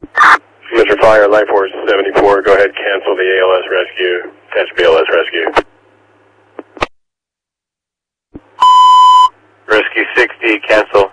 Mr. Fire, Life Force 74, go ahead, cancel the ALS rescue. Catch BLS rescue. Rescue 60, cancel.